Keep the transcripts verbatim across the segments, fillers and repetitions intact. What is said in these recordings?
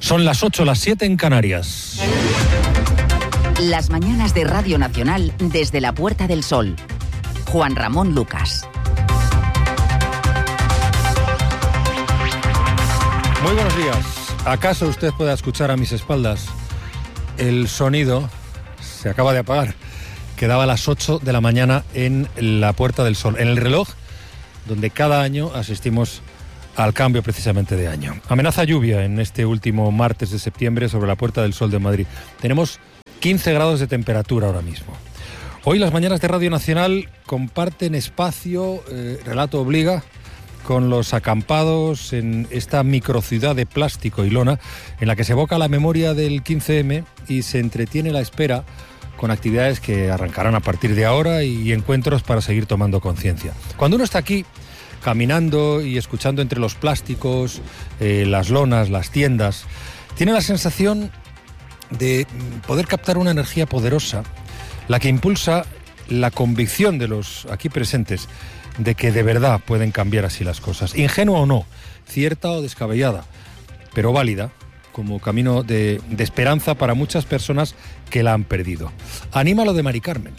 Son las ocho, las siete en Canarias. Las mañanas de Radio Nacional desde la Puerta del Sol. Juan Ramón Lucas. Muy buenos días. ¿Acaso usted pueda escuchar a mis espaldas el sonido? Se acaba de apagar. Quedaba a las ocho de la mañana en la Puerta del Sol, en el reloj donde cada año asistimos al cambio precisamente de año. Amenaza lluvia en este último martes de septiembre sobre la Puerta del Sol de Madrid. Tenemos quince grados de temperatura ahora mismo. Hoy las mañanas de Radio Nacional comparten espacio, eh, relato obliga, con los acampados en esta microciudad de plástico y lona en la que se evoca la memoria del quince eme y se entretiene la espera con actividades que arrancarán a partir de ahora y encuentros para seguir tomando conciencia. Cuando uno está aquí caminando y escuchando entre los plásticos, eh, las lonas, las tiendas, tiene la sensación de poder captar una energía poderosa, la que impulsa la convicción de los aquí presentes de que de verdad pueden cambiar así las cosas. Ingenua o no, cierta o descabellada, pero válida como camino de, de esperanza para muchas personas que la han perdido. Anima lo de Mari Carmen.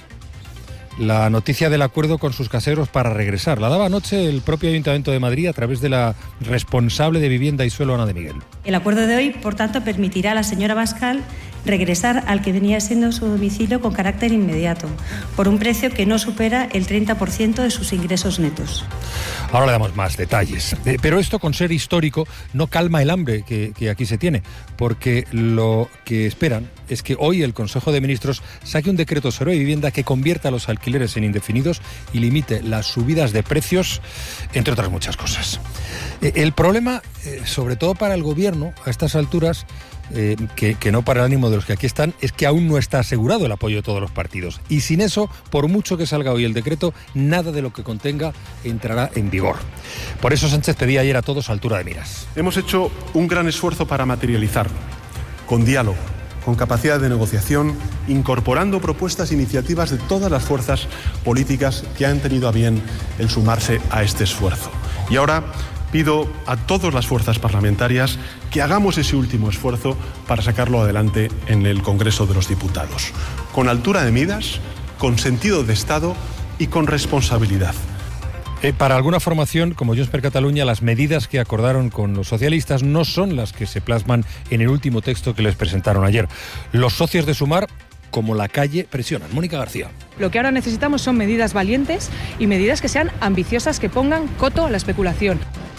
La noticia del acuerdo con sus caseros para regresar. La daba anoche el propio Ayuntamiento de Madrid a través de la responsable de Vivienda y Suelo, Ana de Miguel. El acuerdo de hoy, por tanto, permitirá a la señora Bascal regresar al que venía siendo su domicilio con carácter inmediato, por un precio que no supera el treinta por ciento de sus ingresos netos. Ahora le damos más detalles. Eh, pero esto, con ser histórico, no calma el hambre que, que aquí se tiene, porque lo que esperan es que hoy el Consejo de Ministros saque un decreto sobre vivienda que convierta a los alquileres en indefinidos y limite las subidas de precios, entre otras muchas cosas. Eh, el problema, eh, sobre todo para el Gobierno, a estas alturas, Eh, que, que no para el ánimo de los que aquí están, es que aún no está asegurado el apoyo de todos los partidos. Y sin eso, por mucho que salga hoy el decreto, nada de lo que contenga entrará en vigor. Por eso Sánchez pedía ayer a todos altura de miras. Hemos hecho un gran esfuerzo para materializarlo, con diálogo, con capacidad de negociación, incorporando propuestas e iniciativas de todas las fuerzas políticas que han tenido a bien el sumarse a este esfuerzo. Y ahora pido a todas las fuerzas parlamentarias que hagamos ese último esfuerzo para sacarlo adelante en el Congreso de los Diputados, con altura de miras, con sentido de Estado y con responsabilidad. Eh, para alguna formación, como Junts per Catalunya, las medidas que acordaron con los socialistas no son las que se plasman en el último texto que les presentaron ayer. Los socios de Sumar, como la calle, presionan. Mónica García. Lo que ahora necesitamos son medidas valientes y medidas que sean ambiciosas, que pongan coto a la especulación.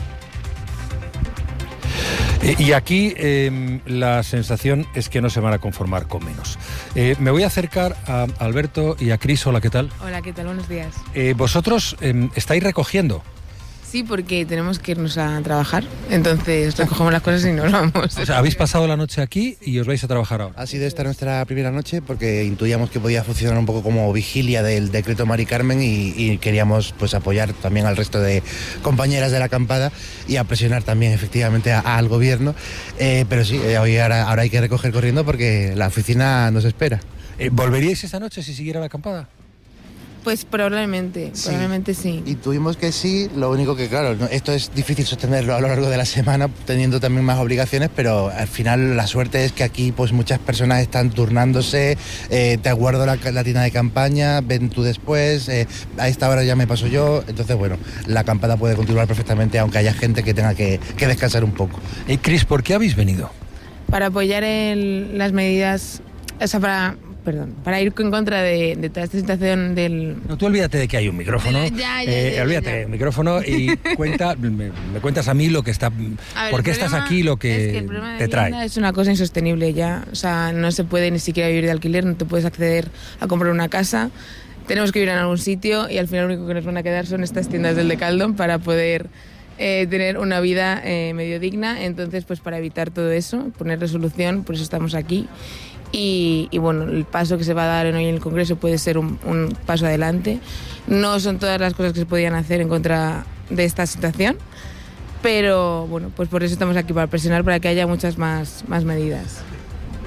Y aquí eh, la sensación es que no se van a conformar con menos. Eh, me voy a acercar a Alberto y a Cris. Hola, ¿qué tal? Hola, ¿qué tal? Buenos días. Eh, ¿Vosotros eh, estáis recogiendo? Sí, porque tenemos que irnos a trabajar, entonces recogemos las cosas y nos vamos. O sea, habéis pasado la noche aquí y os vais a trabajar ahora. Ha sido esta nuestra primera noche porque intuíamos que podía funcionar un poco como vigilia del decreto Mari Carmen y, y queríamos pues apoyar también al resto de compañeras de la acampada y a presionar también efectivamente a, a, al gobierno. Eh, pero sí, eh, hoy ahora, ahora hay que recoger corriendo porque la oficina nos espera. Eh, ¿Volveríais esta noche si siguiera la acampada? Pues probablemente, sí. probablemente sí. Intuimos que sí, lo único que claro, esto es difícil sostenerlo a lo largo de la semana, teniendo también más obligaciones, pero al final la suerte es que aquí pues muchas personas están turnándose, eh, te aguardo la, la tienda de campaña, ven tú después, eh, a esta hora ya me paso yo, entonces bueno, la acampada puede continuar perfectamente aunque haya gente que tenga que, que descansar un poco. Eh, Cris, ¿por qué habéis venido? Para apoyar el, las medidas, o sea, para... Perdón, para ir en contra de, de toda esta situación del... No, tú olvídate de que hay un micrófono, ya, ya, eh, ya, olvídate ya. del micrófono y cuenta, me, me cuentas a mí lo que está... Ver, ¿Por qué estás aquí, lo que, es que el problema te de trae? Es una cosa insostenible ya, o sea, no se puede ni siquiera vivir de alquiler, no te puedes acceder a comprar una casa, tenemos que vivir en algún sitio y al final lo único que nos van a quedar son estas tiendas del Decathlon para poder eh, tener una vida eh, medio digna, entonces pues para evitar todo eso, poner resolución, por eso estamos aquí. Y, y bueno, el paso que se va a dar hoy en el Congreso puede ser un, un paso adelante. No son todas las cosas que se podían hacer en contra de esta situación, pero bueno, pues por eso estamos aquí, para presionar para que haya muchas más, más medidas.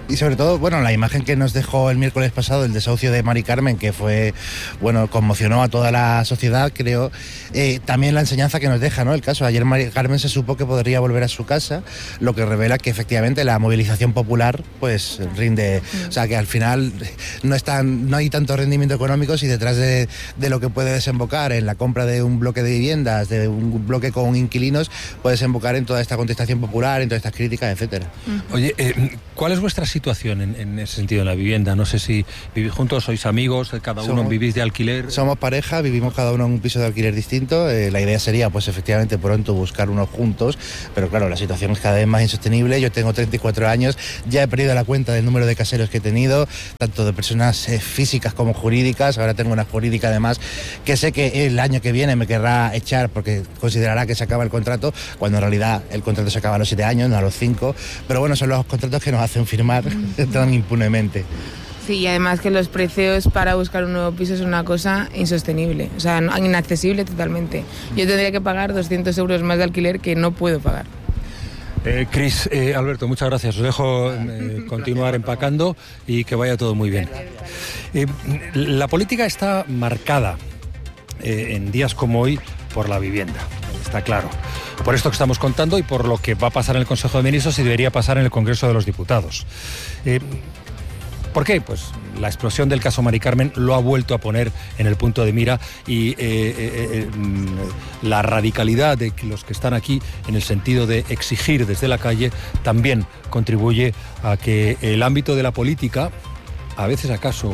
Y sobre todo, bueno, la imagen que nos dejó el miércoles pasado, el desahucio de Mari Carmen, que fue, bueno, conmocionó a toda la sociedad, creo. Eh, también la enseñanza que nos deja, ¿no? El caso, ayer Mari Carmen se supo que podría volver a su casa, lo que revela que efectivamente la movilización popular, pues, rinde. O sea, que al final no, están, no hay tanto rendimiento económico si detrás de, de lo que puede desembocar en la compra de un bloque de viviendas, de un bloque con inquilinos, puede desembocar en toda esta contestación popular, en todas estas críticas, etcétera. Oye, eh, ¿cuál es vuestra situación en, en ese sentido en la vivienda? No sé si vivís juntos, sois amigos, cada uno somos, vivís de alquiler. Somos pareja, vivimos cada uno en un piso de alquiler distinto. Eh, la idea sería, pues efectivamente, pronto buscar unos juntos, pero claro, la situación es cada vez más insostenible. Yo tengo treinta y cuatro años, ya he perdido la cuenta del número de caseros que he tenido, tanto de personas eh, físicas como jurídicas. Ahora tengo una jurídica además que sé que el año que viene me querrá echar porque considerará que se acaba el contrato, cuando en realidad el contrato se acaba a los siete años, no a los cinco. Pero bueno, son los contratos que nos hacen firmar tan impunemente. Sí, y además que los precios para buscar un nuevo piso es una cosa insostenible, o sea, inaccesible totalmente. Yo tendría que pagar doscientos euros más de alquiler que no puedo pagar. Eh, Cris, eh, Alberto, muchas gracias. Os dejo eh, continuar empacando y que vaya todo muy bien. Eh, la política está marcada eh, en días como hoy por la vivienda, está claro. Por esto que estamos contando y por lo que va a pasar en el Consejo de Ministros y debería pasar en el Congreso de los Diputados. Eh, ¿Por qué? Pues la explosión del caso Mari Carmen lo ha vuelto a poner en el punto de mira y eh, eh, eh, la radicalidad de los que están aquí en el sentido de exigir desde la calle también contribuye a que el ámbito de la política, a veces acaso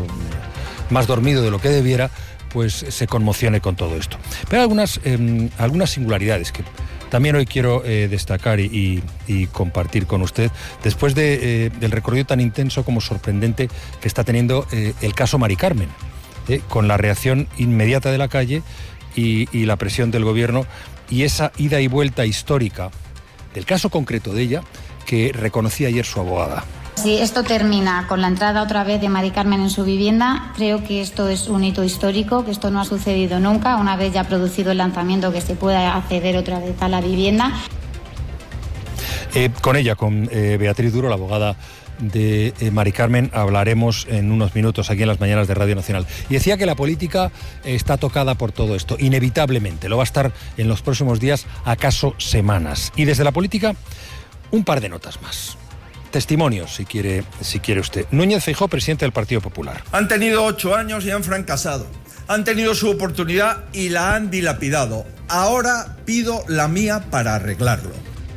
más dormido de lo que debiera, pues se conmocione con todo esto. Pero hay algunas, eh, algunas singularidades que también hoy quiero eh, destacar y, y, y compartir con usted, después de, eh, del recorrido tan intenso como sorprendente que está teniendo eh, el caso Mari Carmen, eh, con la reacción inmediata de la calle y, y la presión del gobierno y esa ida y vuelta histórica del caso concreto de ella que reconocía ayer su abogada. Si esto termina con la entrada otra vez de Mari Carmen en su vivienda, creo que esto es un hito histórico, que esto no ha sucedido nunca, una vez ya producido el lanzamiento, que se pueda acceder otra vez a la vivienda. Eh, con ella, con eh, Beatriz Duro, la abogada de eh, Mari Carmen, hablaremos en unos minutos aquí en las mañanas de Radio Nacional. Y decía que la política está tocada por todo esto, inevitablemente, lo va a estar en los próximos días, acaso semanas. Y desde la política, un par de notas más. Testimonios, si quiere, si quiere usted. Núñez Feijóo, presidente del Partido Popular. Han tenido ocho años y han fracasado. Han tenido su oportunidad y la han dilapidado. Ahora pido la mía para arreglarlo.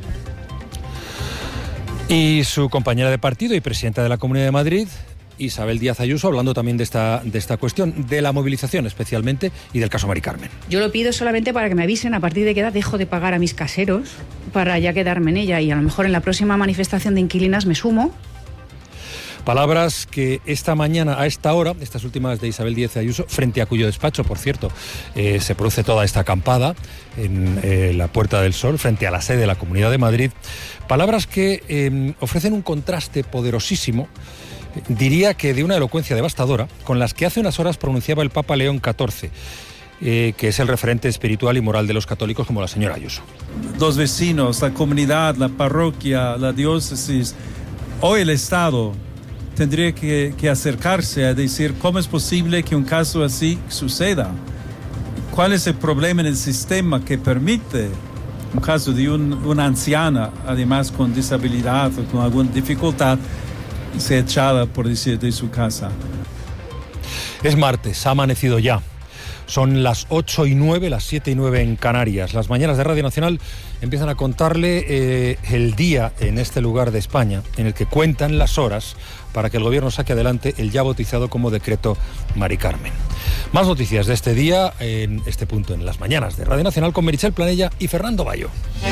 Y su compañera de partido y presidenta de la Comunidad de Madrid, Isabel Díaz Ayuso, hablando también de esta, de esta cuestión, de la movilización especialmente y del caso Mari Carmen. Yo lo pido solamente para que me avisen a partir de qué edad dejo de pagar a mis caseros para ya quedarme en ella y a lo mejor en la próxima manifestación de inquilinas me sumo. Palabras que esta mañana, a esta hora, estas últimas de Isabel Díaz Ayuso, frente a cuyo despacho, por cierto, eh, se produce toda esta acampada en eh, la Puerta del Sol, frente a la sede de la Comunidad de Madrid. Palabras que eh, ofrecen un contraste poderosísimo, diría que de una elocuencia devastadora, con las que hace unas horas pronunciaba el Papa León catorce, eh, que es el referente espiritual y moral de los católicos, como la señora Ayuso. Los vecinos, la comunidad, la parroquia, la diócesis, hoy el Estado tendría que, que acercarse a decir cómo es posible que un caso así suceda. ¿Cuál es el problema en el sistema que permite un caso de un, una anciana, además con disabilidad o con alguna dificultad, se echada, por decir, de su casa? Es martes, ha amanecido ya. Son las ocho y nueve, las siete y nueve en Canarias. Las mañanas de Radio Nacional empiezan a contarle eh, el día en este lugar de España, en el que cuentan las horas para que el gobierno saque adelante el ya bautizado como decreto Mari Carmen. Más noticias de este día en este punto en las mañanas de Radio Nacional con Meritxell Planella y Fernando Bayo.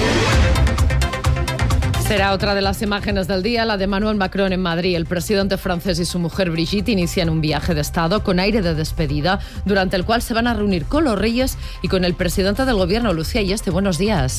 Será otra de las imágenes del día, la de Emmanuel Macron en Madrid. El presidente francés y su mujer Brigitte inician un viaje de Estado con aire de despedida, durante el cual se van a reunir con los reyes y con el presidente del gobierno, Lucía Ayeste. Buenos días.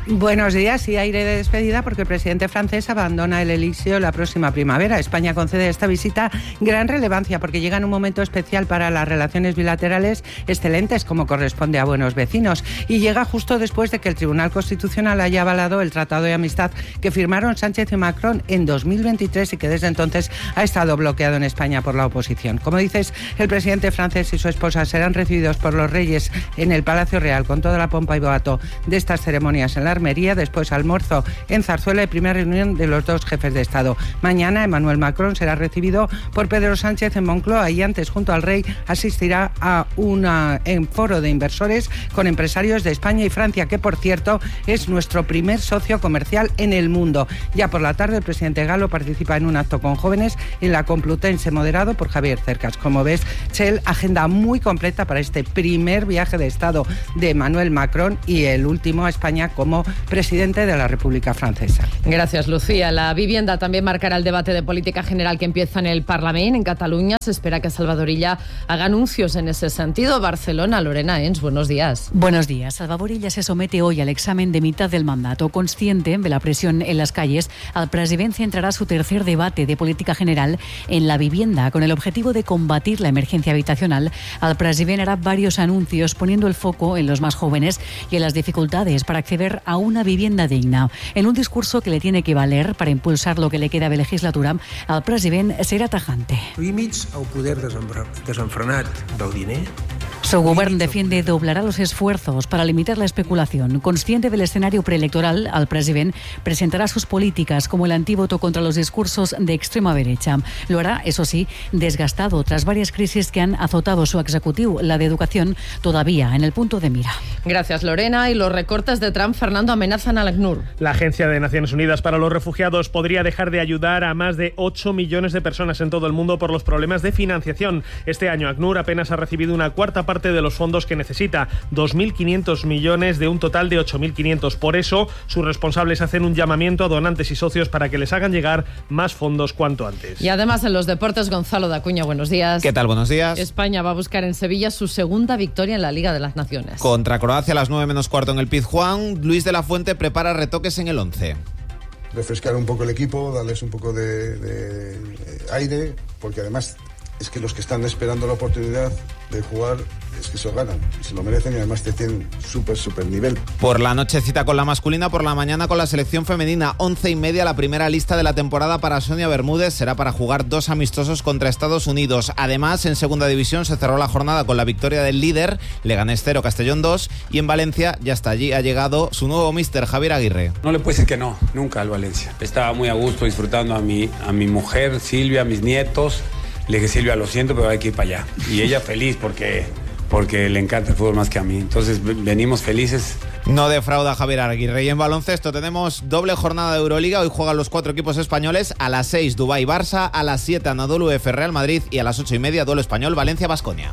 Buenos días y aire de despedida porque el presidente francés abandona el Elíseo la próxima primavera. España concede a esta visita gran relevancia porque llega en un momento especial para las relaciones bilaterales excelentes como corresponde a buenos vecinos y llega justo después de que el Tribunal Constitucional haya avalado el Tratado de Amistad que firmaron Sánchez y Macron en dos mil veintitrés y que desde entonces ha estado bloqueado en España por la oposición. Como dices, el presidente francés y su esposa serán recibidos por los reyes en el Palacio Real con toda la pompa y boato de estas ceremonias en la Armería, después almuerzo en Zarzuela y primera reunión de los dos jefes de Estado. Mañana Emmanuel Macron será recibido por Pedro Sánchez en Moncloa y antes, junto al rey, asistirá a un foro de inversores con empresarios de España y Francia, que por cierto es nuestro primer socio comercial en el mundo. Ya por la tarde el presidente galo participa en un acto con jóvenes en la Complutense moderado por Javier Cercas. Como ves, Chel, agenda muy completa para este primer viaje de Estado de Emmanuel Macron y el último a España como presidente de la República Francesa. Gracias, Lucía. La vivienda también marcará el debate de política general que empieza en el Parlamento. En Cataluña se espera que Salvador Illa haga anuncios en ese sentido. Barcelona, Lorena Ens, buenos días. Buenos días. Salvador Illa se somete hoy al examen de mitad del mandato. Consciente de la presión en las calles, el presidente centrará su tercer debate de política general en la vivienda. Con el objetivo de combatir la emergencia habitacional, el presidente hará varios anuncios poniendo el foco en los más jóvenes y en las dificultades para acceder a una vivienda digna. En un discurso que le tiene que valer para impulsar lo que le queda de legislatura, el president serà tajante. Límits al poder desenfrenat del diner. Su gobierno defiende doblará los esfuerzos para limitar la especulación. Consciente del escenario preelectoral, el presidente presentará sus políticas como el antídoto contra los discursos de extrema derecha. Lo hará, eso sí, desgastado tras varias crisis que han azotado su ejecutivo, la de educación todavía en el punto de mira. Gracias, Lorena. Y los recortes de Trump, Fernando, amenazan al ACNUR. La Agencia de Naciones Unidas para los Refugiados podría dejar de ayudar a más de ocho millones de personas en todo el mundo por los problemas de financiación. Este año ACNUR apenas ha recibido una cuarta parte de los fondos que necesita, dos mil quinientos millones de un total de ocho mil quinientos. Por eso, sus responsables hacen un llamamiento a donantes y socios para que les hagan llegar más fondos cuanto antes. Y además en los deportes, Gonzalo Dacuña, buenos días. ¿Qué tal? Buenos días. España va a buscar en Sevilla su segunda victoria en la Liga de las Naciones. Contra Croacia a las nueve menos cuarto en el Pizjuán, Luis de la Fuente prepara retoques en el once. Refrescar un poco el equipo, darles un poco de, de, de aire, porque además es que los que están esperando la oportunidad de jugar es que se lo ganan, se lo merecen y además te tienen súper, súper nivel. Por la noche cita con la masculina, por la mañana con la selección femenina. Once y media la primera lista de la temporada para Sonia Bermúdez. Será para jugar dos amistosos contra Estados Unidos. Además, en segunda división se cerró la jornada con la victoria del líder, Leganés cero, Castellón dos. Y en Valencia ya está allí, ha llegado su nuevo míster, Javier Aguirre. No le puedo decir que no, nunca al Valencia. Estaba muy a gusto disfrutando a mi, a mi mujer, Silvia, a mis nietos. Le dije, Silvia, lo siento, pero hay que ir para allá. Y ella feliz porque, porque le encanta el fútbol más que a mí. Entonces venimos felices. No defrauda Javier Aguirre. Y en baloncesto tenemos doble jornada de Euroliga. Hoy juegan los cuatro equipos españoles. A las seis Dubái-Barça, a las siete Anadolu F Real Madrid y a las ocho y media duelo español Valencia-Baskonia.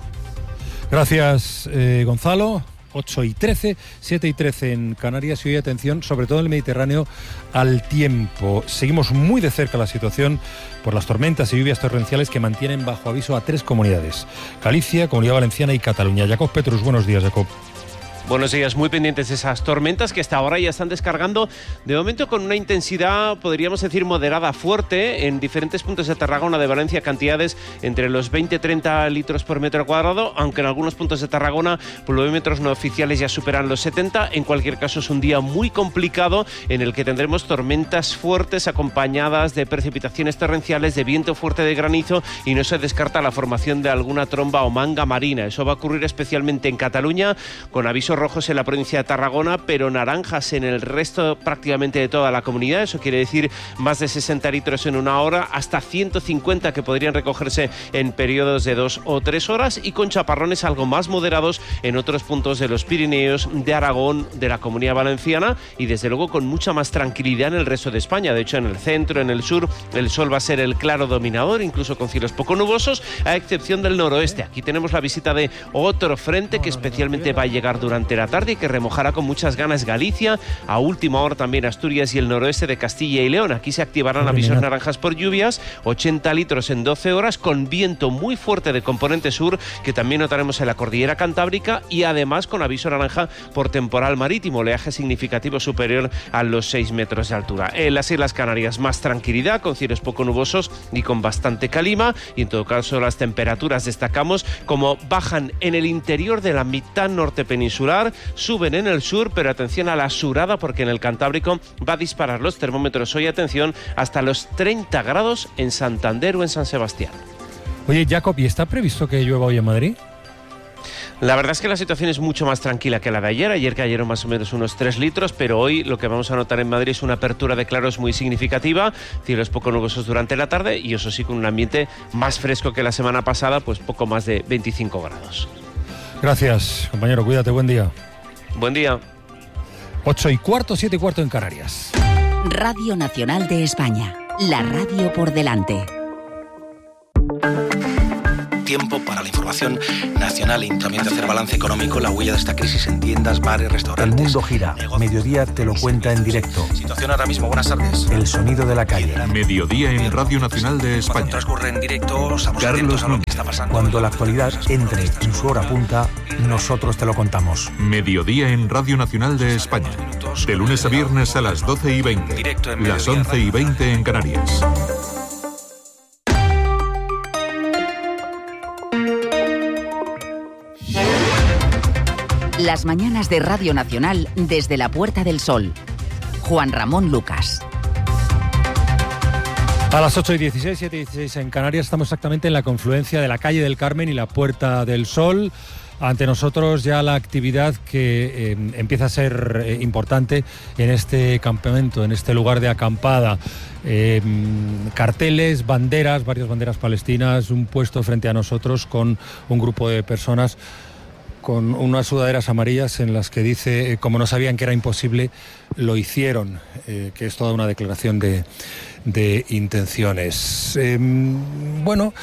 Gracias, eh, Gonzalo. ocho y trece, siete y trece en Canarias y hoy atención, sobre todo en el Mediterráneo, al tiempo. Seguimos muy de cerca la situación por las tormentas y lluvias torrenciales que mantienen bajo aviso a tres comunidades: Galicia, Comunidad Valenciana y Cataluña. Jacob Petrus, buenos días, Jacob. Buenos días, muy pendientes de esas tormentas que hasta ahora ya están descargando, de momento con una intensidad, podríamos decir, moderada fuerte, en diferentes puntos de Tarragona, de Valencia, cantidades entre los veinte a treinta litros por metro cuadrado, aunque en algunos puntos de Tarragona pluviómetros no oficiales ya superan los setenta. En cualquier caso es un día muy complicado en el que tendremos tormentas fuertes acompañadas de precipitaciones torrenciales, de viento fuerte, de granizo, y no se descarta la formación de alguna tromba o manga marina. Eso va a ocurrir especialmente en Cataluña, con aviso rojos en la provincia de Tarragona, pero naranjas en el resto prácticamente de toda la comunidad. Eso quiere decir más de sesenta litros en una hora, hasta ciento cincuenta que podrían recogerse en periodos de dos o tres horas, y con chaparrones algo más moderados en otros puntos de los Pirineos, de Aragón, de la Comunidad Valenciana, y desde luego con mucha más tranquilidad en el resto de España. De hecho, en el centro, en el sur, el sol va a ser el claro dominador, incluso con cielos poco nubosos, a excepción del noroeste. Aquí tenemos la visita de otro frente que especialmente va a llegar durante durante la tarde y que remojará con muchas ganas Galicia, a última hora también Asturias y el noroeste de Castilla y León. Aquí se activarán avisos naranjas por lluvias, ochenta litros en doce horas, con viento muy fuerte de componente sur, que también notaremos en la cordillera cantábrica, y además con aviso naranja por temporal marítimo, oleaje significativo superior a los seis metros de altura. En las Islas Canarias más tranquilidad, con cielos poco nubosos y con bastante calima, y en todo caso las temperaturas destacamos como bajan en el interior de la mitad norte peninsular, suben en el sur, pero atención a la surada, porque en el Cantábrico va a disparar los termómetros hoy, atención, hasta los treinta grados en Santander o en San Sebastián. Oye, Jacob, ¿y está previsto que llueva hoy en Madrid? La verdad es que la situación es mucho más tranquila que la de ayer. Ayer cayeron más o menos unos tres litros, pero hoy lo que vamos a notar en Madrid es una apertura de claros muy significativa, cielos poco nubosos durante la tarde y eso sí con un ambiente más fresco que la semana pasada, pues poco más de veinticinco grados. Gracias, compañero, cuídate, buen día. Buen día. Ocho y cuarto, siete y cuarto en Canarias. Radio Nacional de España, la radio por delante. Tiempo para la información nacional y también de hacer balance económico, la huella de esta crisis en tiendas, bares, restaurantes. El mundo gira. Negocios. Mediodía te lo cuenta en directo. Situación ahora mismo, buenas tardes. El sonido de la calle. Mediodía en Radio Nacional de España. Cuando transcurre en directo, estamos atentos a lo que está pasando. Cuando la actualidad entre en su hora punta, nosotros te lo contamos. Mediodía en Radio Nacional de España. De lunes a viernes a las doce y veinte. Las once y veinte en Canarias. Las mañanas de Radio Nacional desde la Puerta del Sol. Juan Ramón Lucas. A las ocho y dieciséis, siete y dieciséis en Canarias, estamos exactamente en la confluencia de la calle del Carmen y la Puerta del Sol. Ante nosotros ya la actividad que eh, empieza a ser eh, importante en este campamento, en este lugar de acampada. Eh, carteles, banderas, varias banderas palestinas, un puesto frente a nosotros con un grupo de personas con unas sudaderas amarillas en las que dice, eh, como no sabían que era imposible, lo hicieron, eh, que es toda una declaración de, de intenciones. Eh, bueno,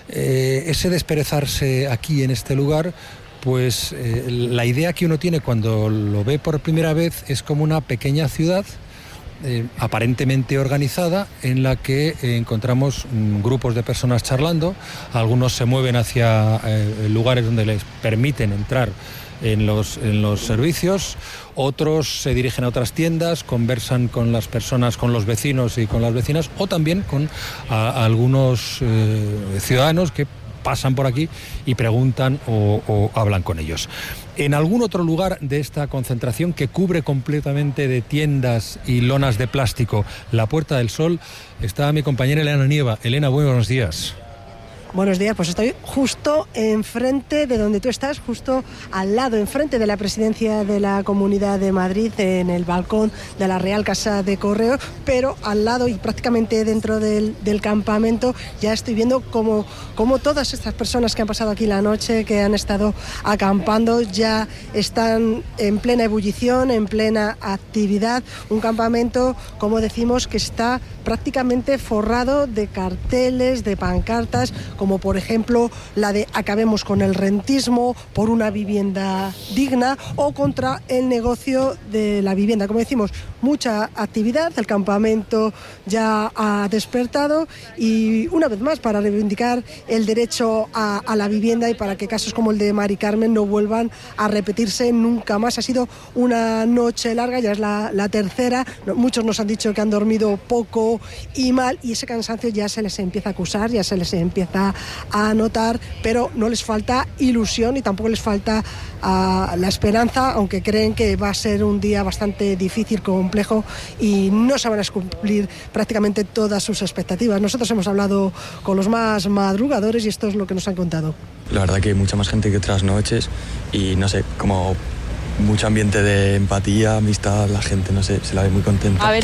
eh, ese desperezarse aquí en este lugar, pues eh, la idea que uno tiene cuando lo ve por primera vez es como una pequeña ciudad Eh, aparentemente organizada, en la que eh, encontramos mm, grupos de personas charlando. Algunos se mueven hacia eh, lugares donde les permiten entrar en los, en los servicios, otros se dirigen a otras tiendas, conversan con las personas, con los vecinos y con las vecinas, o también con a, a algunos eh, ciudadanos que pasan por aquí y preguntan o, o hablan con ellos. En algún otro lugar de esta concentración que cubre completamente de tiendas y lonas de plástico la Puerta del Sol, está mi compañera Elena Nieva. Elena, buenos días. Buenos días, pues estoy justo enfrente de donde tú estás, justo al lado, enfrente de la presidencia de la Comunidad de Madrid, en el balcón de la Real Casa de Correos, pero al lado y prácticamente dentro del, del campamento ya estoy viendo como, como todas estas personas que han pasado aquí la noche, que han estado acampando, ya están en plena ebullición, en plena actividad. Un campamento, como decimos, que está prácticamente forrado de carteles, de pancartas, como por ejemplo la de acabemos con el rentismo, por una vivienda digna, o contra el negocio de la vivienda. Como decimos, mucha actividad, el campamento ya ha despertado, y una vez más para reivindicar el derecho a, a la vivienda y para que casos como el de Mari Carmen no vuelvan a repetirse nunca más. Ha sido una noche larga, ya es la, la tercera, muchos nos han dicho que han dormido poco y mal, y ese cansancio ya se les empieza a acusar, ya se les empieza a notar, pero no les falta ilusión y tampoco les falta uh, la esperanza, aunque creen que va a ser un día bastante difícil, complejo, y no se van a cumplir prácticamente todas sus expectativas. Nosotros hemos hablado con los más madrugadores y esto es lo que nos han contado. La verdad que hay mucha más gente que otras noches y no sé, como mucho ambiente de empatía, amistad, la gente, no sé, se la ve muy contenta. A ver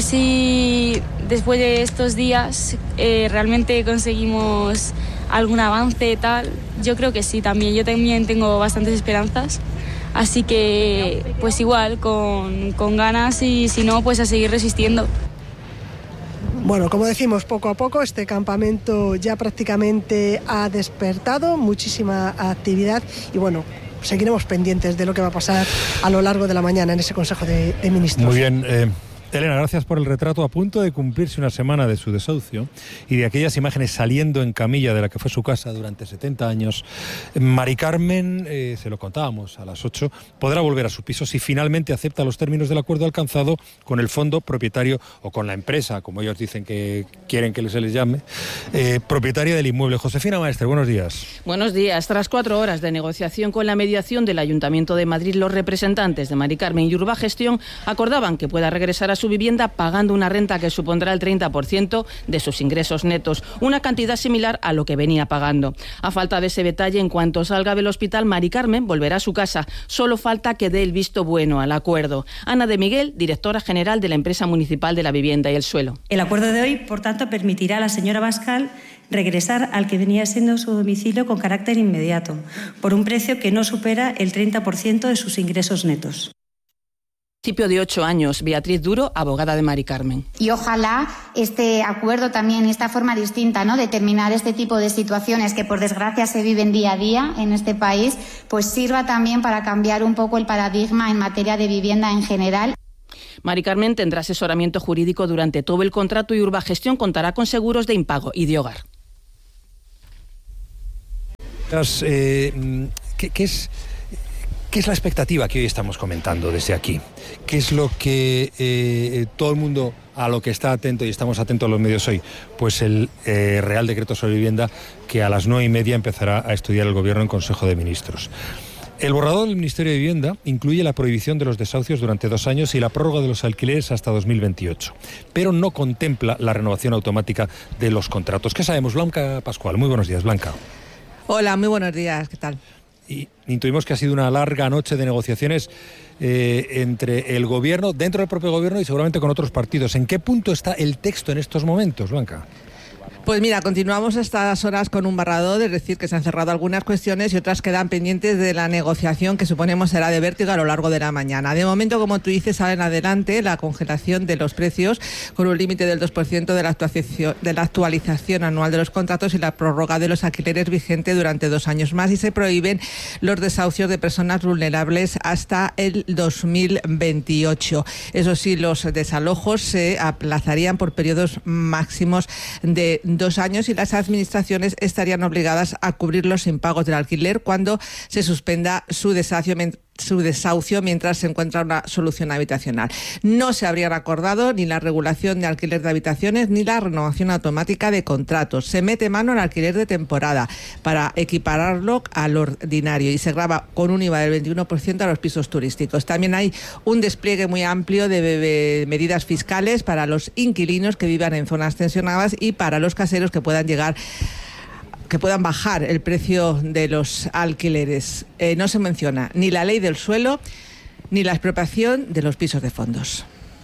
si después de estos días eh, realmente conseguimos algún avance y tal. Yo creo que sí, también. Yo también tengo bastantes esperanzas. Así que, pues igual, con, con ganas, y si no, pues a seguir resistiendo. Bueno, como decimos, poco a poco este campamento ya prácticamente ha despertado, muchísima actividad, y bueno, seguiremos pendientes de lo que va a pasar a lo largo de la mañana en ese Consejo de, de Ministros. Muy bien. Eh... Elena, gracias por el retrato. A punto de cumplirse una semana de su desahucio y de aquellas imágenes saliendo en camilla de la que fue su casa durante setenta años, Mari Carmen, eh, se lo contábamos a las ocho, podrá volver a su piso si finalmente acepta los términos del acuerdo alcanzado con el fondo propietario o con la empresa, como ellos dicen que quieren que se les llame, eh, propietaria del inmueble. Josefina Maestre, buenos días. Buenos días. Tras cuatro horas de negociación con la mediación del Ayuntamiento de Madrid, los representantes de Mari Carmen y Urbagestión acordaban que pueda regresar a su vivienda pagando una renta que supondrá el treinta por ciento de sus ingresos netos, una cantidad similar a lo que venía pagando. A falta de ese detalle, en cuanto salga del hospital, Mari Carmen volverá a su casa. Solo falta que dé el visto bueno al acuerdo. Ana de Miguel, directora general de la Empresa Municipal de la Vivienda y el Suelo. El acuerdo de hoy, por tanto, permitirá a la señora Bascal regresar al que venía siendo su domicilio con carácter inmediato, por un precio que no supera el treinta por ciento de sus ingresos netos. Principio de ocho años, Beatriz Duro, abogada de Mari Carmen. Y ojalá este acuerdo también, esta forma distinta, ¿no?, de terminar este tipo de situaciones que por desgracia se viven día a día en este país, pues sirva también para cambiar un poco el paradigma en materia de vivienda en general. Mari Carmen tendrá asesoramiento jurídico durante todo el contrato y Urbagestión contará con seguros de impago y de hogar. Eh, ¿qué, qué es...? ¿Qué es la expectativa que hoy estamos comentando desde aquí? ¿Qué es lo que eh, todo el mundo a lo que está atento y estamos atentos a los medios hoy? Pues el eh, Real Decreto sobre Vivienda que a las nueve y media empezará a estudiar el Gobierno en Consejo de Ministros. El borrador del Ministerio de Vivienda incluye la prohibición de los desahucios durante dos años y la prórroga de los alquileres hasta dos mil veintiocho, pero no contempla la renovación automática de los contratos. ¿Qué sabemos? Blanca Pascual. Muy buenos días, Blanca. Hola, muy buenos días. ¿Qué tal? Y intuimos que ha sido una larga noche de negociaciones eh, entre el Gobierno, dentro del propio Gobierno y seguramente con otros partidos. ¿En qué punto está el texto en estos momentos, Blanca? Pues mira, continuamos estas horas con un borrador, es decir, que se han cerrado algunas cuestiones y otras quedan pendientes de la negociación que suponemos será de vértigo a lo largo de la mañana. De momento, como tú dices, sale en adelante la congelación de los precios con un límite del dos por ciento de la actualización, de la actualización anual de los contratos y la prórroga de los alquileres vigente durante dos años más, y se prohíben los desahucios de personas vulnerables hasta el dos mil veintiocho. Eso sí, los desalojos se aplazarían por periodos máximos de dos años y las administraciones estarían obligadas a cubrir los impagos del alquiler cuando se suspenda su desahucio, su desahucio mientras se encuentra una solución habitacional. No se habrían acordado ni la regulación de alquiler de habitaciones ni la renovación automática de contratos. Se mete mano al alquiler de temporada para equipararlo al ordinario y se grava con un I V A del veintiuno por ciento a los pisos turísticos. También hay un despliegue muy amplio de medidas fiscales para los inquilinos que vivan en zonas tensionadas y para los caseros que puedan llegar que puedan bajar el precio de los alquileres. Eh, no se menciona ni la ley del suelo ni la expropiación de los pisos de fondos.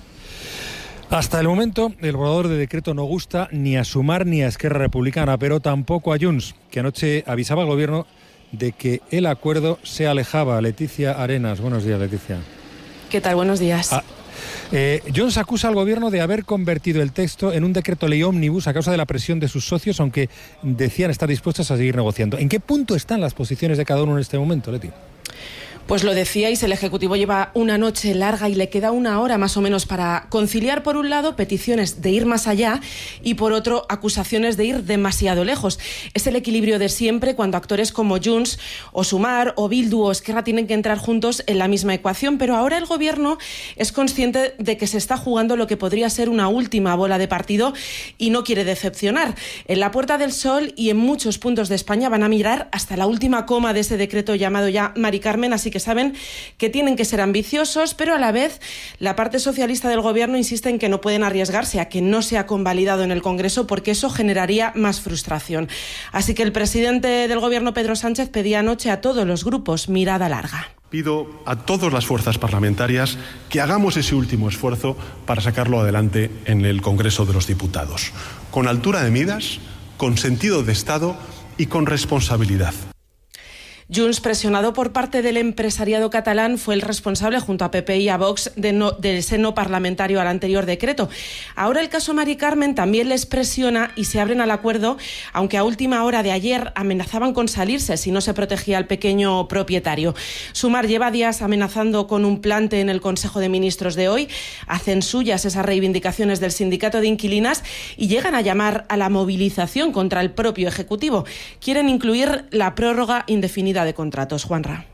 Hasta el momento, el borrador de decreto no gusta ni a Sumar ni a Esquerra Republicana, pero tampoco a Junts, que anoche avisaba al Gobierno de que el acuerdo se alejaba. Leticia Arenas. Buenos días, Leticia. ¿Qué tal? Buenos días. Ah, Eh, Junts acusa al Gobierno de haber convertido el texto en un decreto ley ómnibus a causa de la presión de sus socios, aunque decían estar dispuestos a seguir negociando. ¿En qué punto están las posiciones de cada uno en este momento, Leti? Pues lo decíais, el Ejecutivo lleva una noche larga y le queda una hora más o menos para conciliar, por un lado, peticiones de ir más allá y, por otro, acusaciones de ir demasiado lejos. Es el equilibrio de siempre cuando actores como Junts o Sumar o Bildu o Esquerra tienen que entrar juntos en la misma ecuación, pero ahora el Gobierno es consciente de que se está jugando lo que podría ser una última bola de partido y no quiere decepcionar. En la Puerta del Sol y en muchos puntos de España van a mirar hasta la última coma de ese decreto llamado ya Mari Carmen, así que saben que tienen que ser ambiciosos, pero a la vez la parte socialista del Gobierno insiste en que no pueden arriesgarse a que no sea convalidado en el Congreso porque eso generaría más frustración. Así que el presidente del Gobierno, Pedro Sánchez, pedía anoche a todos los grupos mirada larga. Pido a todas las fuerzas parlamentarias que hagamos ese último esfuerzo para sacarlo adelante en el Congreso de los Diputados, con altura de miras, con sentido de Estado y con responsabilidad. Junts, presionado por parte del empresariado catalán, fue el responsable, junto a P P y a Vox, de no, del seno parlamentario al anterior decreto. Ahora el caso Mari Carmen también les presiona y se abren al acuerdo, aunque a última hora de ayer amenazaban con salirse si no se protegía al pequeño propietario. Sumar lleva días amenazando con un plante en el Consejo de Ministros de hoy. Hacen suyas esas reivindicaciones del sindicato de inquilinas y llegan a llamar a la movilización contra el propio Ejecutivo. Quieren incluir la prórroga indefinida de contratos. Juanra.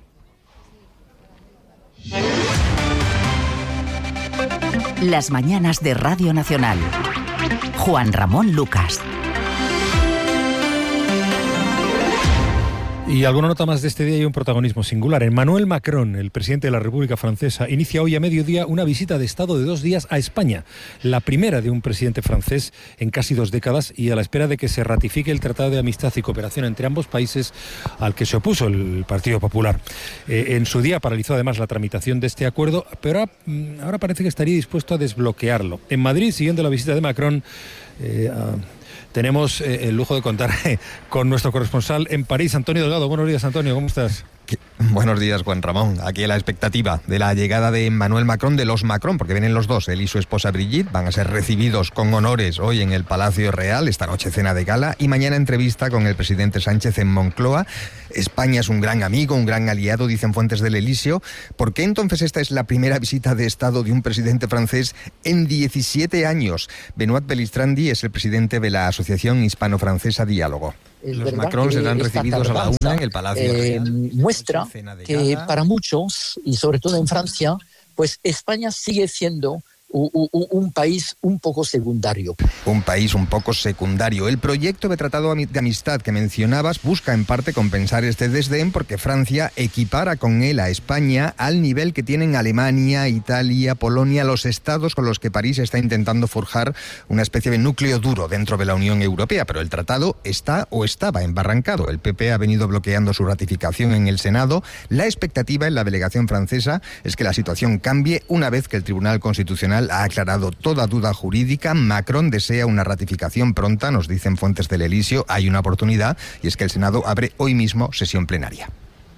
Las mañanas de Radio Nacional. Juan Ramón Lucas. Y alguna nota más de este día y un protagonismo singular. Emmanuel Macron, el presidente de la República Francesa, inicia hoy a mediodía una visita de Estado de dos días a España, la primera de un presidente francés en casi dos décadas, y a la espera de que se ratifique el Tratado de Amistad y Cooperación entre ambos países al que se opuso el Partido Popular. Eh, en su día paralizó además la tramitación de este acuerdo, pero ahora, ahora parece que estaría dispuesto a desbloquearlo. En Madrid, siguiendo la visita de Macron, eh, a tenemos eh, el lujo de contar eh, con nuestro corresponsal en París, Antonio Delgado. Buenos días, Antonio, ¿cómo estás? Buenos días, Juan Ramón. Aquí la expectativa de la llegada de Emmanuel Macron, de los Macron, porque vienen los dos, él y su esposa Brigitte, van a ser recibidos con honores hoy en el Palacio Real, esta noche cena de gala, y mañana entrevista con el presidente Sánchez en Moncloa. España es un gran amigo, un gran aliado, dicen fuentes del Elíseo. ¿Por qué entonces esta es la primera visita de Estado de un presidente francés en diecisiete años? Benoît Belistrandi es el presidente de la Asociación Hispano-Francesa Diálogo. Los Macron serán recibidos a la una en el Palacio eh, Real. Muestra que para muchos, y sobre todo en Francia, pues España sigue siendo un, un, un país un poco secundario. Un país un poco secundario. El proyecto de tratado de amistad que mencionabas busca en parte compensar este desdén, porque Francia equipara con él a España al nivel que tienen Alemania, Italia, Polonia, los estados con los que París está intentando forjar una especie de núcleo duro dentro de la Unión Europea. Pero el tratado está o estaba embarrancado. El P P ha venido bloqueando su ratificación en el Senado. La expectativa en la delegación francesa es que la situación cambie una vez que el Tribunal Constitucional ha aclarado toda duda jurídica. Macron desea una ratificación pronta, nos dicen fuentes del Elíseo. Hay una oportunidad, y es que el Senado abre hoy mismo sesión plenaria.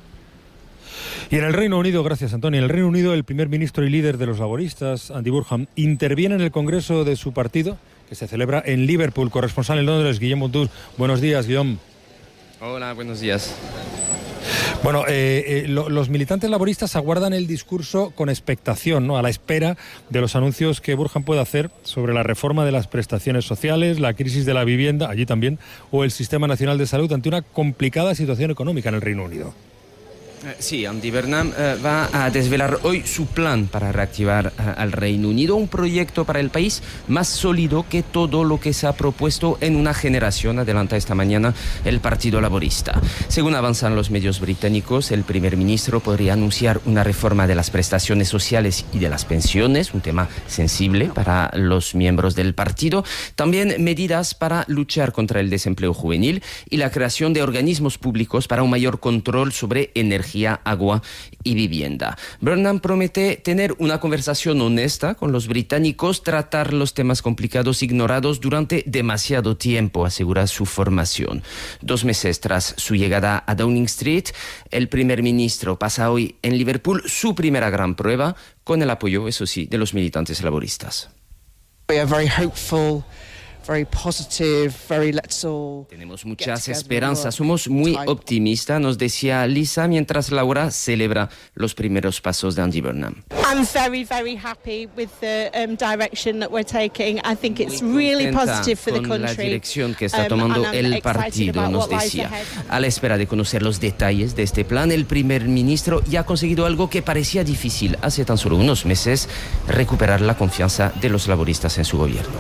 Y en el Reino Unido, gracias Antonio, en el Reino Unido el primer ministro y líder de los laboristas, Andy Burnham, interviene en el Congreso de su partido, que se celebra en Liverpool. Corresponsal en Londres, Guillaume Montour. Buenos días, Guillaume. Hola, buenos días. Bueno, eh, eh, lo, los militantes laboristas aguardan el discurso con expectación, ¿no?, a la espera de los anuncios que Burnham pueda hacer sobre la reforma de las prestaciones sociales, la crisis de la vivienda, allí también, o el Sistema Nacional de Salud ante una complicada situación económica en el Reino Unido. Sí, Andy Burnham eh, va a desvelar hoy su plan para reactivar eh, al Reino Unido, un proyecto para el país más sólido que todo lo que se ha propuesto en una generación, adelanta esta mañana el Partido Laborista. Según avanzan los medios británicos, el primer ministro podría anunciar una reforma de las prestaciones sociales y de las pensiones, un tema sensible para los miembros del partido. También medidas para luchar contra el desempleo juvenil y la creación de organismos públicos para un mayor control sobre energía, agua y vivienda. Burnham promete tener una conversación honesta con los británicos, tratar los temas complicados ignorados durante demasiado tiempo, asegura su formación. Dos meses tras su llegada a Downing Street, el primer ministro pasa hoy en Liverpool su primera gran prueba, con el apoyo, eso sí, de los militantes laboristas. We are very hopeful. Very positive, very let's all Tenemos muchas esperanzas, somos muy optimistas, nos decía Lisa mientras Laura celebra los primeros pasos de Andy Burnham. I'm very, very happy with the um, direction that we're taking. I think it's really positive for the country. Con la dirección que está tomando um, el partido, nos decía. A la espera de conocer los detalles de este plan, el primer ministro ya ha conseguido algo que parecía difícil hace tan solo unos meses: recuperar la confianza de los laboristas en su gobierno.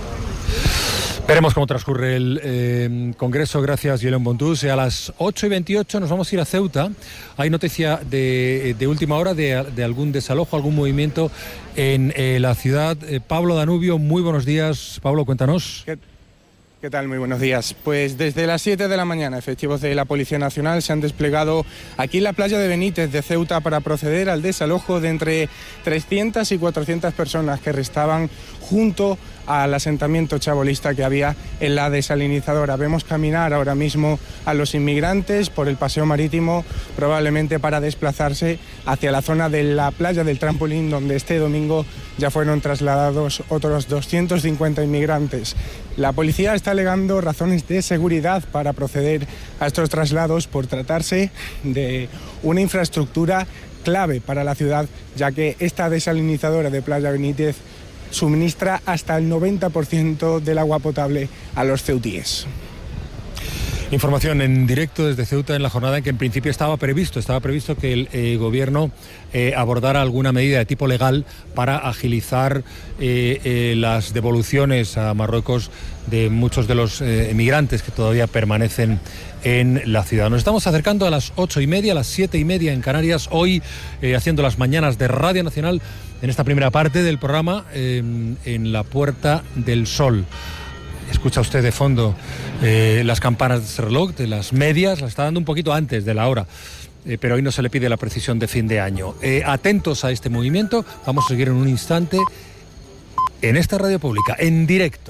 Veremos cómo transcurre el eh, Congreso. Gracias, Guillaume Montour. A las ocho y veintiocho nos vamos a ir a Ceuta. Hay noticia de, de última hora de, de algún desalojo, algún movimiento en eh, la ciudad. Eh, Pablo Danubio, muy buenos días. Pablo, cuéntanos. ¿Qué, ¿Qué tal? Muy buenos días. Pues desde las siete de la mañana, efectivos de la Policía Nacional se han desplegado aquí en la playa de Benítez de Ceuta para proceder al desalojo de entre trescientas y cuatrocientas personas que restaban junto al asentamiento chabolista que había en la desalinizadora. Vemos caminar ahora mismo a los inmigrantes por el paseo marítimo, probablemente para desplazarse hacia la zona de la playa del Trampolín, donde este domingo ya fueron trasladados otros doscientos cincuenta inmigrantes. La policía está alegando razones de seguridad para proceder a estos traslados por tratarse de una infraestructura clave para la ciudad, ya que esta desalinizadora de Playa Benítez suministra hasta el noventa por ciento del agua potable a los ceutíes. Información en directo desde Ceuta en la jornada en que en principio estaba previsto, estaba previsto que el eh, gobierno eh, abordara alguna medida de tipo legal para agilizar eh, eh, las devoluciones a Marruecos de muchos de los eh, emigrantes que todavía permanecen en la ciudad. Nos estamos acercando a las ocho y media, a las siete y media en Canarias, hoy eh, haciendo las mañanas de Radio Nacional en esta primera parte del programa eh, en la Puerta del Sol. Escucha usted de fondo eh, las campanas de ese reloj, de las medias, las está dando un poquito antes de la hora, eh, pero hoy no se le pide la precisión de fin de año. Eh, atentos a este movimiento, vamos a seguir en un instante en esta radio pública, en directo.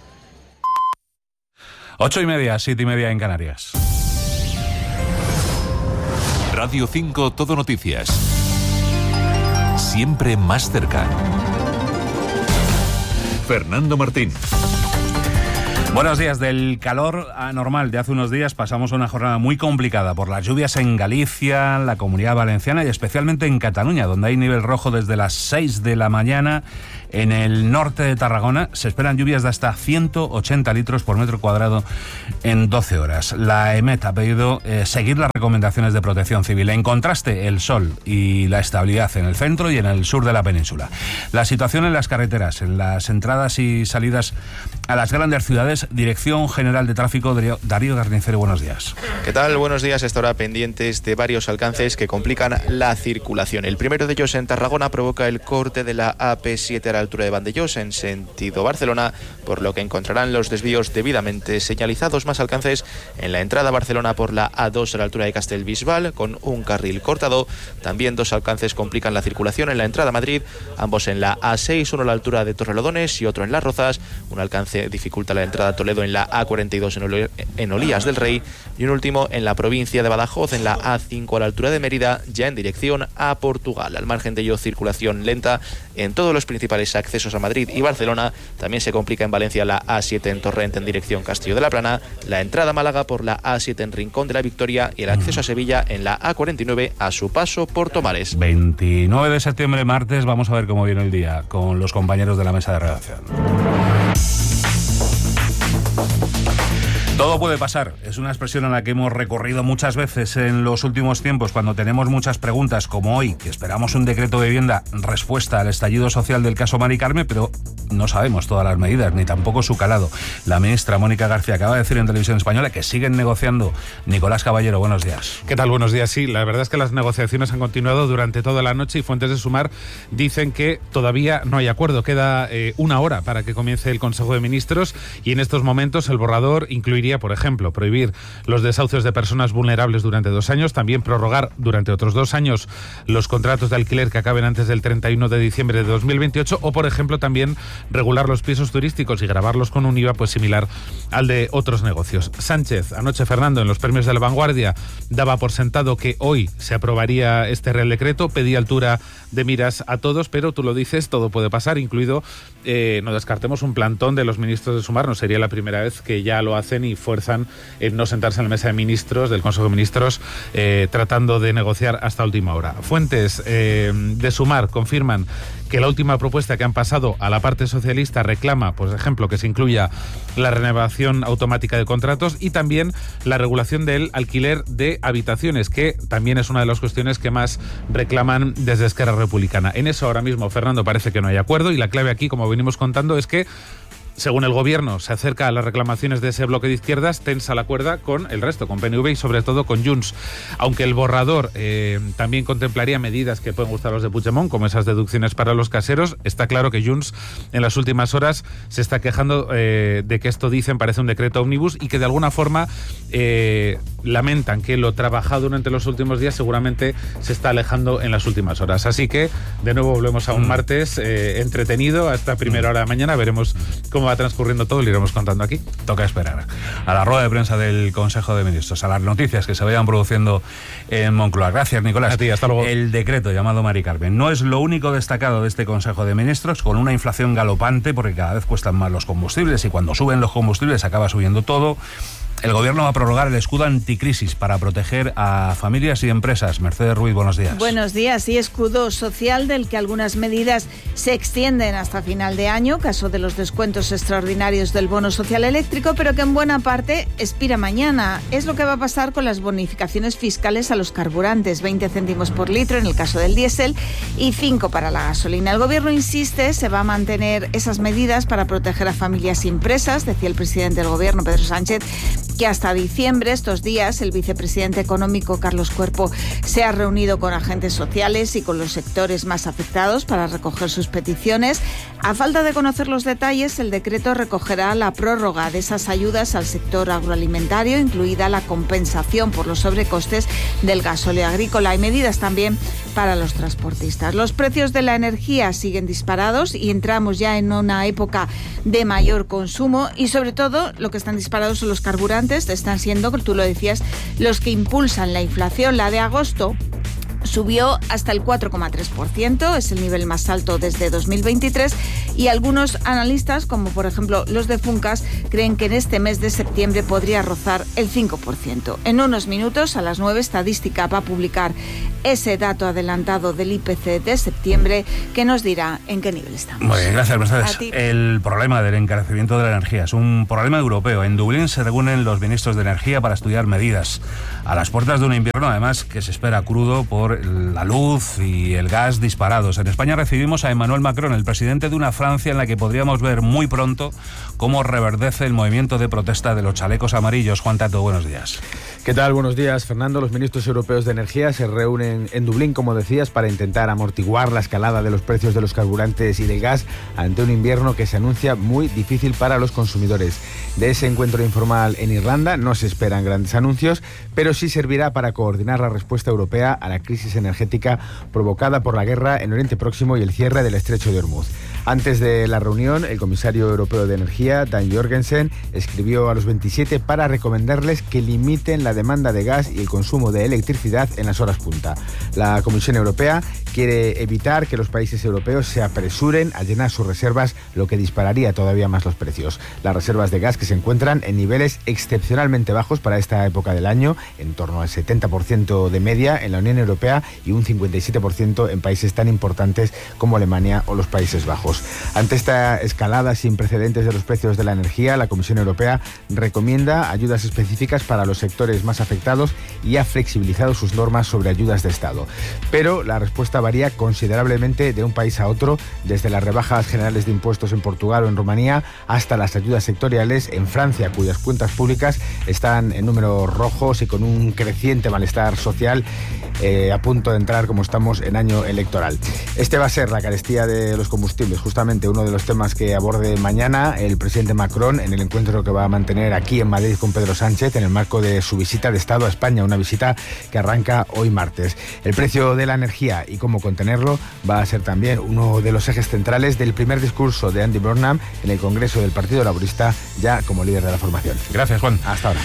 Ocho y media, siete y media en Canarias. Radio cinco Todo Noticias. Siempre más cerca. Fernando Martín. Buenos días. Del calor anormal de hace unos días pasamos a una jornada muy complicada por las lluvias en Galicia, la Comunidad Valenciana y especialmente en Cataluña, donde hay nivel rojo desde las seis de la mañana. En el norte de Tarragona se esperan lluvias de hasta ciento ochenta litros por metro cuadrado en doce horas. La EMET ha pedido eh, seguir las recomendaciones de protección civil. En contraste, el sol y la estabilidad en el centro y en el sur de la península. La situación en las carreteras, en las entradas y salidas a las grandes ciudades. Dirección General de Tráfico, Darío Garnicero, buenos días. ¿Qué tal? Buenos días. Esta hora pendientes de varios alcances que complican la circulación. El primero de ellos en Tarragona provoca el corte de la A P siete a la altura de Vandellós en sentido Barcelona, por lo que encontrarán los desvíos debidamente señalizados. Más alcances en la entrada a Barcelona por la A dos a la altura de Castellbisbal, con un carril cortado. También dos alcances complican la circulación en la entrada a Madrid, ambos en la A seis, uno a la altura de Torrelodones y otro en Las Rozas. Un alcance dificulta la entrada a Toledo en la A cuarenta y dos en Olías del Rey, y un último en la provincia de Badajoz en la A cinco a la altura de Mérida, ya en dirección a Portugal. Al margen de ello, circulación lenta en todos los principales accesos a Madrid y Barcelona. También se complica en Valencia la A siete en Torrent en dirección Castillo de la Plana, la entrada a Málaga por la A siete en Rincón de la Victoria y el acceso a Sevilla en la A cuarenta y nueve a su paso por Tomares. veintinueve de septiembre, martes, vamos a ver cómo viene el día con los compañeros de la mesa de redacción. Todo puede pasar, es una expresión a la que hemos recurrido muchas veces en los últimos tiempos cuando tenemos muchas preguntas, como hoy, que esperamos un decreto de vivienda respuesta al estallido social del caso Mari Carmen, pero no sabemos todas las medidas, ni tampoco su calado. La ministra Mónica García acaba de decir en Televisión Española que siguen negociando. Nicolás Caballero, buenos días. ¿Qué tal? Buenos días. Sí, la verdad es que las negociaciones han continuado durante toda la noche y fuentes de Sumar dicen que todavía no hay acuerdo. Queda eh, una hora para que comience el Consejo de Ministros y en estos momentos el borrador incluiría, por ejemplo, prohibir los desahucios de personas vulnerables durante dos años, también prorrogar durante otros dos años los contratos de alquiler que acaben antes del treinta y uno de diciembre de dos mil veintiocho o, por ejemplo, también regular los pisos turísticos y gravarlos con un I V A pues similar al de otros negocios. Sánchez, anoche Fernando, en los premios de La Vanguardia, daba por sentado que hoy se aprobaría este Real Decreto, pedía altura de miras a todos, pero tú lo dices, todo puede pasar, incluido, eh, no descartemos un plantón de los ministros de Sumar, no sería la primera vez que ya lo hacen y fuerzan en no sentarse en la mesa de ministros, del Consejo de Ministros, eh, tratando de negociar hasta última hora. Fuentes eh, de Sumar confirman que la última propuesta que han pasado a la parte socialista reclama, por ejemplo, que se incluya la renovación automática de contratos y también la regulación del alquiler de habitaciones, que también es una de las cuestiones que más reclaman desde Esquerra Republicana. En eso ahora mismo, Fernando, parece que no hay acuerdo y la clave aquí, como venimos contando, es que según el gobierno se acerca a las reclamaciones de ese bloque de izquierdas, tensa la cuerda con el resto, con P N V y sobre todo con Junts. Aunque el borrador eh, también contemplaría medidas que pueden gustar a los de Puigdemont, como esas deducciones para los caseros, está claro que Junts en las últimas horas se está quejando eh, de que esto, dicen, parece un decreto ómnibus y que de alguna forma eh, lamentan que lo trabajado durante los últimos días seguramente se está alejando en las últimas horas. Así que de nuevo volvemos a un martes eh, entretenido hasta primera hora de mañana. Veremos cómo va transcurriendo todo y lo iremos contando aquí. Toca esperar a la rueda de prensa del Consejo de Ministros, a las noticias que se vayan produciendo en Moncloa. Gracias, Nicolás. A ti, hasta luego. El decreto llamado Mari Carmen no es lo único destacado de este Consejo de Ministros, con una inflación galopante porque cada vez cuestan más los combustibles y cuando suben los combustibles acaba subiendo todo. El Gobierno va a prorrogar el escudo anticrisis para proteger a familias y empresas. Mercedes Ruiz, buenos días. Buenos días. Y escudo social del que algunas medidas se extienden hasta final de año, caso de los descuentos extraordinarios del bono social eléctrico, pero que en buena parte expira mañana. Es lo que va a pasar con las bonificaciones fiscales a los carburantes, veinte céntimos por litro en el caso del diésel y cinco para la gasolina. El Gobierno insiste, se va a mantener esas medidas para proteger a familias y empresas, decía el presidente del Gobierno, Pedro Sánchez, que hasta diciembre, estos días, el vicepresidente económico Carlos Cuerpo se ha reunido con agentes sociales y con los sectores más afectados para recoger sus peticiones. A falta de conocer los detalles, el decreto recogerá la prórroga de esas ayudas al sector agroalimentario, incluida la compensación por los sobrecostes del gasóleo agrícola y medidas también para los transportistas. Los precios de la energía siguen disparados y entramos ya en una época de mayor consumo y sobre todo lo que están disparados son los carburantes. Están siendo, tú lo decías, los que impulsan la inflación. La de agosto subió hasta el cuatro coma tres por ciento, es el nivel más alto desde dos mil veintitrés y algunos analistas, como por ejemplo los de Funcas, creen que en este mes de septiembre podría rozar el cinco por ciento. En unos minutos, a las nueve, Estadística va a publicar ese dato adelantado del I P C de septiembre que nos dirá en qué nivel estamos. Muy bien, gracias, Mercedes. El problema del encarecimiento de la energía es un problema europeo. En Dublín se reúnen los ministros de energía para estudiar medidas a las puertas de un invierno, además, que se espera crudo por la luz y el gas disparados. En España recibimos a Emmanuel Macron, el presidente de una Francia en la que podríamos ver muy pronto cómo reverdece el movimiento de protesta de los chalecos amarillos. Juan Tato, buenos días. ¿Qué tal? Buenos días, Fernando. Los ministros europeos de energía se reúnen en Dublín, como decías, para intentar amortiguar la escalada de los precios de los carburantes y del gas ante un invierno que se anuncia muy difícil para los consumidores. De ese encuentro informal en Irlanda no se esperan grandes anuncios, pero sí servirá para coordinar la respuesta europea a la crisis energética provocada por la guerra en Oriente Próximo y el cierre del estrecho de Hormuz. Antes de la reunión, el comisario europeo de energía, Dan Jorgensen, escribió a los veintisiete para recomendarles que limiten la demanda de gas y el consumo de electricidad en las horas punta. La Comisión Europea quiere evitar que los países europeos se apresuren a llenar sus reservas, lo que dispararía todavía más los precios. Las reservas de gas que se encuentran en niveles excepcionalmente bajos para esta época del año, en torno al setenta por ciento de media en la Unión Europea y un cincuenta y siete por ciento en países tan importantes como Alemania o los Países Bajos. Ante esta escalada sin precedentes de los precios de la energía, la Comisión Europea recomienda ayudas específicas para los sectores más afectados y ha flexibilizado sus normas sobre ayudas de Estado. Pero la respuesta varía considerablemente de un país a otro, desde las rebajas generales de impuestos en Portugal o en Rumanía hasta las ayudas sectoriales en Francia, cuyas cuentas públicas están en números rojos y con un creciente malestar social eh, a punto de entrar, como estamos, en año electoral. Este va a ser la carestía de los combustibles, justamente uno de los temas que aborde mañana el presidente Macron en el encuentro que va a mantener aquí en Madrid con Pedro Sánchez en el marco de su visita de Estado a España, una visita que arranca hoy martes. El precio de la energía y cómo contenerlo va a ser también uno de los ejes centrales del primer discurso de Andy Burnham en el Congreso del Partido Laborista, ya como líder de la formación. Gracias, Juan. Hasta ahora.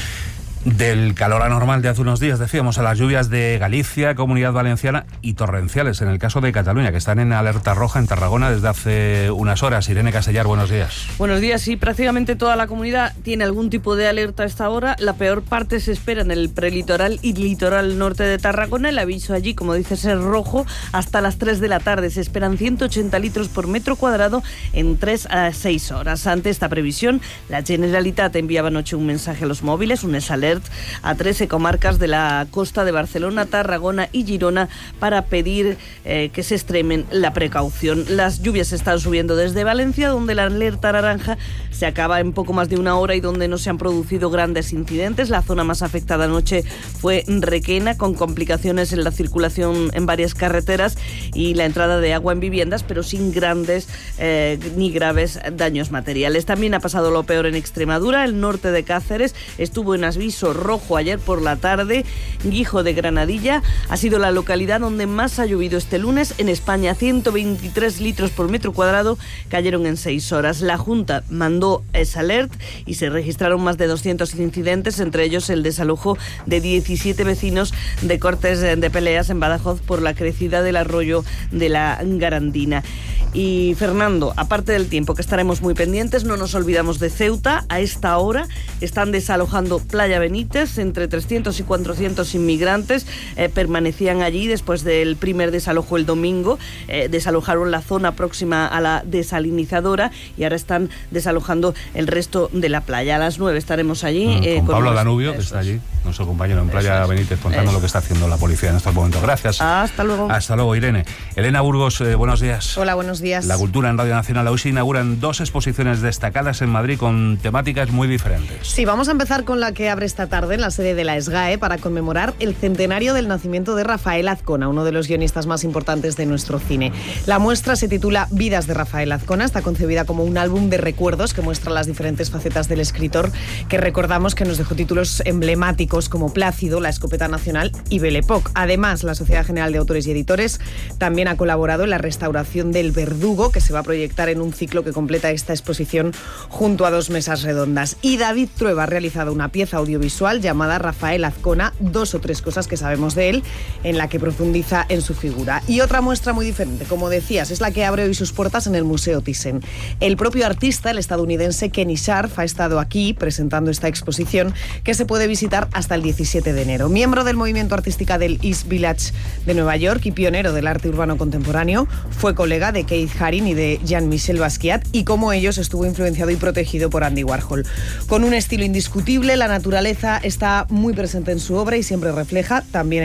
Del calor anormal de hace unos días, decíamos, a las lluvias de Galicia, Comunidad Valenciana y torrenciales en el caso de Cataluña, que están en alerta roja en Tarragona desde hace unas horas. Irene Castellar, buenos días. Buenos días. Sí, prácticamente toda la comunidad tiene algún tipo de alerta a esta hora. La peor parte se espera en el prelitoral y litoral norte de Tarragona. El aviso allí, como dices, es rojo hasta las tres de la tarde. Se esperan ciento ochenta litros por metro cuadrado en tres a seis horas. Ante esta previsión, la Generalitat enviaba anoche un mensaje a los móviles, un S A L alert a trece comarcas de la costa de Barcelona, Tarragona y Girona para pedir eh, que se extremen la precaución. Las lluvias están subiendo desde Valencia, donde la alerta naranja se acaba en poco más de una hora y donde no se han producido grandes incidentes. La zona más afectada anoche fue Requena, con complicaciones en la circulación en varias carreteras y la entrada de agua en viviendas, pero sin grandes eh, ni graves daños materiales. También ha pasado lo peor en Extremadura. El norte de Cáceres estuvo en aviso rojo ayer por la tarde. Guijo de Granadilla ha sido la localidad donde más ha llovido este lunes en España. ciento veintitrés litros por metro cuadrado cayeron en seis horas. La Junta mandó esa alert y se registraron más de doscientos incidentes, entre ellos el desalojo de diecisiete vecinos de cortes de peleas en Badajoz por la crecida del arroyo de la Garandina. Y Fernando, aparte del tiempo que estaremos muy pendientes, no nos olvidamos de Ceuta. A esta hora están desalojando Playa Benítez. Entre trescientos y cuatrocientos inmigrantes eh, permanecían allí después del primer desalojo el domingo. Eh, desalojaron la zona próxima a la desalinizadora y ahora están desalojando el resto de la playa. A las nueve estaremos allí. Mm, eh, con, con Pablo unos... Danubio, que está allí, nuestro compañero en Playa Eso Benítez, contando Eso lo que está haciendo la policía en estos momentos. Gracias. Hasta luego. Hasta luego, Irene. Elena Burgos, eh, buenos días. Hola, buenos días. La cultura en Radio Nacional. Hoy se inauguran dos exposiciones destacadas en Madrid con temáticas muy diferentes. Sí, vamos a empezar con la que abre esta tarde en la sede de la SGAE para conmemorar el centenario del nacimiento de Rafael Azcona, uno de los guionistas más importantes de nuestro cine. La muestra se titula Vidas de Rafael Azcona, está concebida como un álbum de recuerdos que muestra las diferentes facetas del escritor, que recordamos que nos dejó títulos emblemáticos como Plácido, La Escopeta Nacional y Belle Époque. Además, la Sociedad General de Autores y Editores también ha colaborado en la restauración del Verdugo, que se va a proyectar en un ciclo que completa esta exposición junto a dos mesas redondas. Y David Trueba ha realizado una pieza audiovisual llamada Rafael Azcona, dos o tres cosas que sabemos de él, en la que profundiza en su figura. Y otra muestra muy diferente, como decías, es la que abre hoy sus puertas en el Museo Thyssen. El propio artista, el estadounidense Kenny Scharf, ha estado aquí presentando esta exposición que se puede visitar hasta el diecisiete de enero. Miembro del movimiento artístico del East Village de Nueva York y pionero del arte urbano contemporáneo, fue colega de Keith Haring y de Jean-Michel Basquiat, y como ellos estuvo influenciado y protegido por Andy Warhol. Con un estilo indiscutible, la naturaleza está muy presente en su obra y siempre refleja también